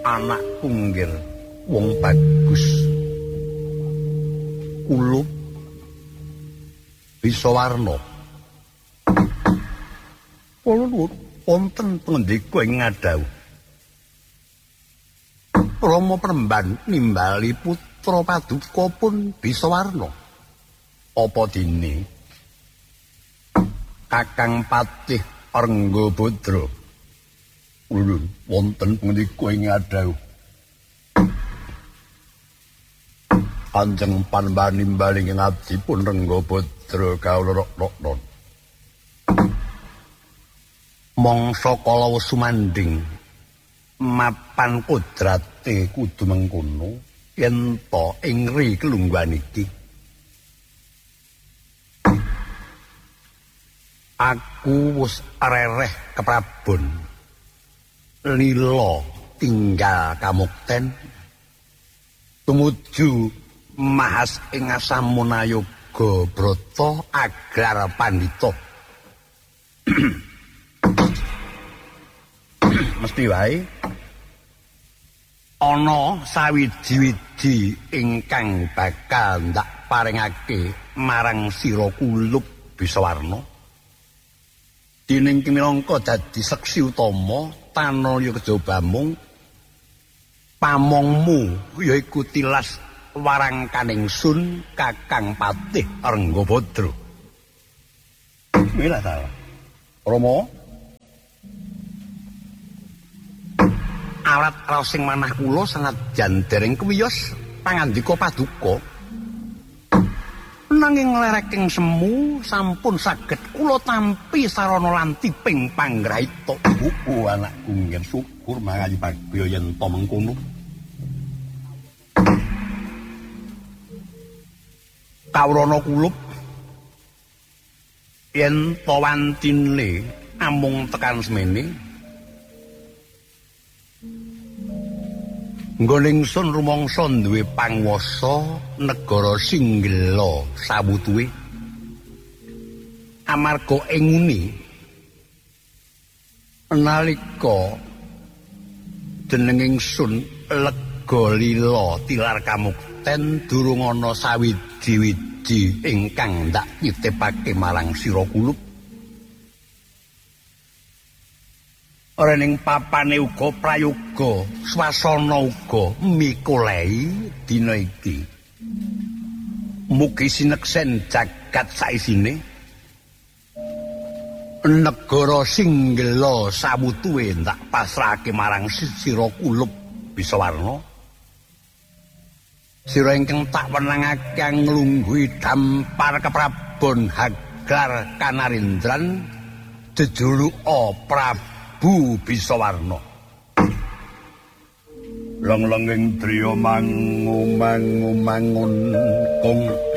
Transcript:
anakku nggir wong bagus. Kulup bisa warna. Kula nuwun wonten pangandika ing ngadhau. Rama Premban nimbali putra Paduka pun bisa warna. Apa dene Kakang Patih Renggabodra ulun wonten pangandika ing ngadhau. Kanjeng Panjenengan nimbali ing abdipun Renggabodra kawula rok-rok. Mangsa kala sumanding mapan kodrate kudu mengkono yen ta ing ri kelungguhan iki aku wis rereh keprabon lila tinggal kamukten tumuju mahas ing Asamunayoga Brata agar pandhita. Mesti wae ana sawiji-wiji ingkang bakal ndak paringake marang sira Kulup Bisawarna. Dening kinilangka dadi seksi utama tanaya kejabamung pamongmu yaiku tilas warangkaning sun Kakang Patih Renggabodra. Mila ta. Rama alat raosing manah kula sanadyan dereng kewiyos pangandika Paduka nanging lereking semu sampun saged kula tampi sarana lan tiping panggrahita. Anakku ngen syukur mangayi bagya yen ta mengkono. Kawrana Kulup yen ta wantine amung tekan semene Nggoningsun rumangsa duwe panguwasa negara Singgela sawutuhe. Amarga engune nalika denenging sun lega lila tilar kamukten durung ana sawiji-wiji ingkang ndak nitipake marang sira Kulup. Ora ning papane uga prayoga swasana uga mikolai dina iki. Mugi sineksen jagat saisine negara Singgela sawutuhe ndak pasrahake marang sira Kulup Bisawarna. Sira ingkang tak wenangake nglungguhi dampar keprabon Hagar Kanarindran jejuluka Prabu Bisawarna. Lang-langing driya mangun kung